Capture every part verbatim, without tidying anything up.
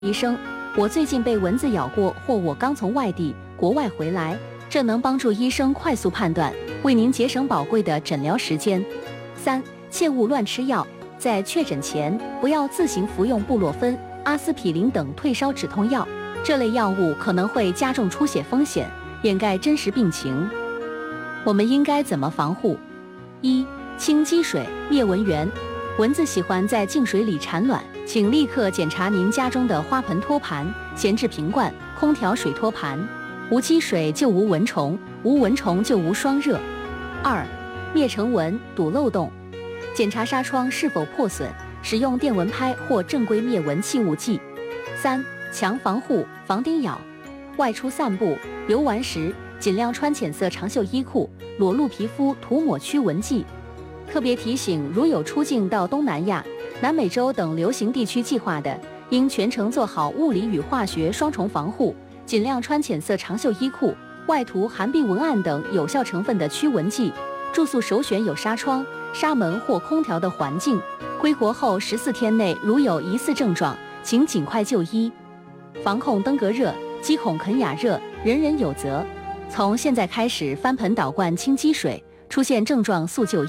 医生，我最近被蚊子咬过，或我刚从外地国外回来，这能帮助医生快速判断，为您节省宝贵的诊疗时间。三、切勿乱吃药，在确诊前不要自行服用布洛芬、阿司匹林等退烧止痛药，这类药物可能会加重出血风险，掩盖真实病情。我们应该怎么防护？一、清积水、灭蚊源。蚊子喜欢在净水里产卵，请立刻检查您家中的花盆托盘、闲置瓶罐、空调水托盘。无积水就无蚊虫，无蚊虫就无霜热。二、灭尘蚊，堵漏洞。检查纱窗是否破损，使用电蚊拍或正规灭蚊气雾剂。三、强防护，防叮咬。外出散步、游玩时，尽量穿浅色长袖衣裤，裸露皮肤涂抹驱蚊剂。特别提醒，如有出境到东南亚、南美洲等流行地区计划的，应全程做好物理与化学双重防护，尽量穿浅色长袖衣裤，外涂含吡文胺等有效成分的驱蚊剂。住宿首选有纱窗、纱门或空调的环境。归国后十四天内如有疑似症状，请尽快就医。防控登革热、积孔肯雅热，人人有责。从现在开始翻盆倒灌清积水，出现症状速就医。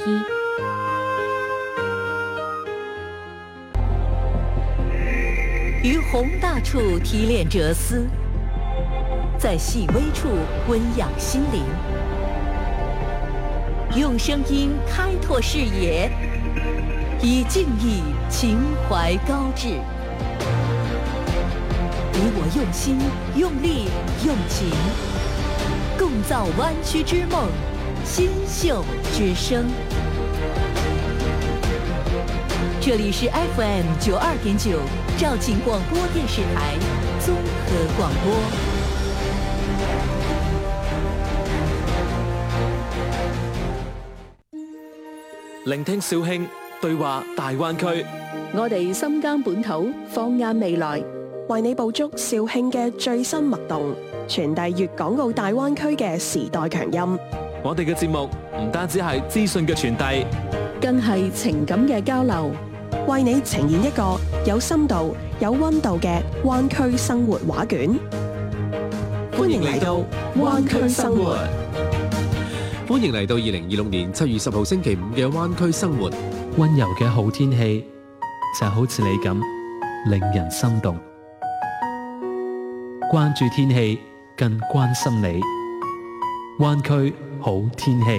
于宏大处提炼哲思，在细微处温养心灵，用声音开拓视野，以敬意情怀高致。你我用心、用力、用情，共造湾区之梦，新秀之声。这里是 F M 九二点九肇庆广播电视台综合广播。 聆聽肇慶，對話大灣區。 我哋深耕本土，放眼未來，為你捕捉肇慶嘅最新脈動，傳遞粵港澳大灣區嘅時代強音。 我哋嘅節目唔單止係資訊嘅傳遞， 更係情感嘅交流，為你呈現一個有深度、有溫度嘅灣區生活畫卷。歡迎嚟到灣區生活。 歡迎嚟到二零二六年七月十號星期五嘅灣區生活。 溫柔嘅好天氣就好似你咁，令人心動。關注天氣，更關心你。灣區好天氣。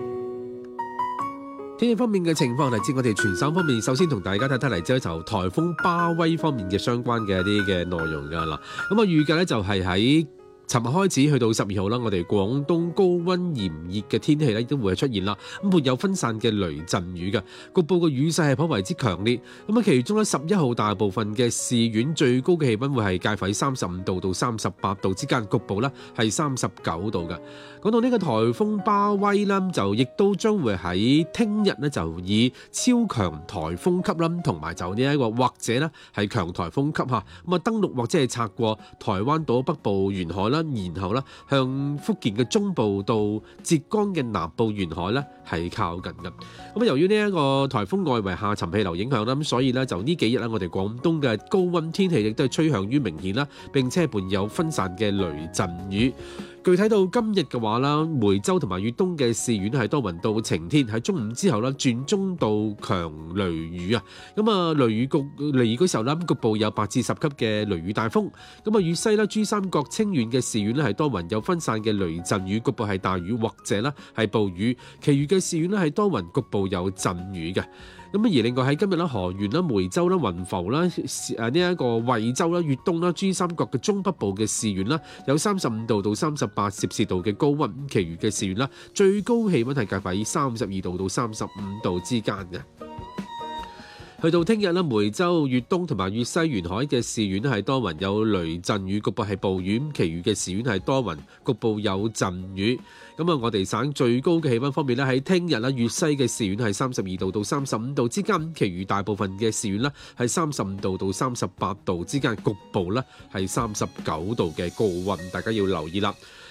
天氣方面嘅情況，嚟自我哋全省方面，首先同大家睇睇嚟自就颱風巴威方面嘅相關嘅一啲嘅內容㗎啦。咁啊，預計咧就係喺尋日開始去到十二號啦，我哋廣東高溫炎熱嘅天氣咧都會係出現啦。咁會有分散嘅雷陣雨嘅，局部嘅雨勢係頗為之強烈。咁啊，其中咧十一號大部分嘅市縣最高嘅氣温會係介乎喺三十五度到三十八度之間，局部咧係三十九度嘅。講到呢個颱風巴威啦，就亦都將會喺聽日咧就以超強颱風級啦，同埋就呢一個或者咧係強颱風級嚇，咁啊登陸或者係擦過台灣島北部沿海啦。然後咧向福建嘅中部到浙江嘅南部沿海咧係靠近嘅。咁啊，由於呢一個颱風外圍下沉氣流影響啦，咁所以咧就呢幾日咧我哋廣東嘅高溫天氣亦都係趨向於明顯啦，並且伴有分散嘅雷陣雨。具體到今日嘅話啦，梅州同埋粵東嘅市縣係多雲到晴天，喺中午之後咧轉中到強雷雨啊。咁啊，雷雨局嚟嗰時候咧，局部有八至十級嘅雷雨大風。咁啊，粵西啦、珠三角、清遠嘅市縣咧係多雲有分散嘅雷陣雨，局部係大雨或者咧係暴雨。其餘嘅市縣咧係多雲，局部有陣雨嘅。咁而另外喺今日啦，河源啦、梅州啦、雲浮啦、誒呢一個惠州啦、粵東啦、珠三角嘅中北部嘅市縣啦，有三十五度到三十八攝氏度嘅高溫，其餘嘅市縣啦，最高氣溫係介乎喺三十二度到三十五度之間嘅。去到聽日啦，梅州、粵東同埋粵西沿海嘅市縣係多雲有雷陣雨，局部係暴雨，其餘嘅市縣係多雲，局部有陣雨。咁啊，我哋省最高嘅氣溫方面咧，喺聽日啦，粵西嘅市縣係三十二度到三十五度之間，其餘大部分嘅市縣咧係三十五度到三十八度之間，局部咧係三十九度嘅高溫，大家要留意啦。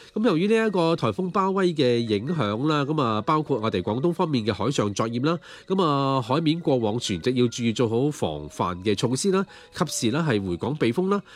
咁由於呢一個颱風巴威嘅影響啦，咁啊包括我哋廣東方面嘅海上作業啦，咁啊海面過往船隻要注意做好防範嘅措施啦，及時咧係回港避風啦。